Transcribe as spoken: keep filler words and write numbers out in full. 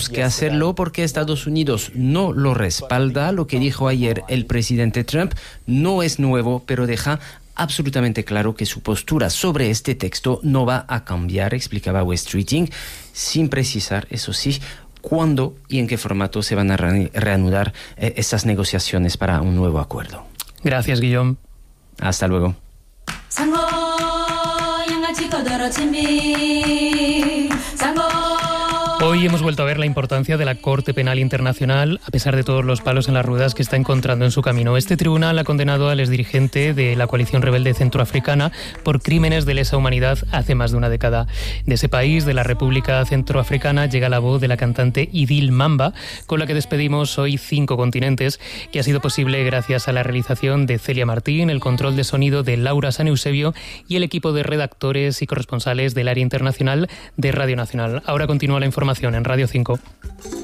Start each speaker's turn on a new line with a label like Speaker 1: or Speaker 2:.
Speaker 1: tenemos que hacerlo porque Estados Unidos no lo respalda. Lo que dijo ayer el presidente Trump no es nuevo, pero deja absolutamente claro que su postura sobre este texto no va a cambiar, explicaba West Streeting, sin precisar, eso sí, cuándo y en qué formato se van a reanudar eh, estas negociaciones para un nuevo acuerdo.
Speaker 2: Gracias, Guillaume.
Speaker 1: Hasta luego.
Speaker 2: Hoy hemos vuelto a ver la importancia de la Corte Penal Internacional, a pesar de todos los palos en las ruedas que está encontrando en su camino. Este tribunal ha condenado al exdirigente de la coalición rebelde centroafricana por crímenes de lesa humanidad hace más de una década. De ese país, de la República Centroafricana, llega la voz de la cantante Idil Mamba, con la que despedimos hoy Cinco Continentes, que ha sido posible gracias a la realización de Celia Martín, el control de sonido de Laura San Eusebio y el equipo de redactores y corresponsales del área internacional de Radio Nacional. Ahora continúa la información en Radio cinco.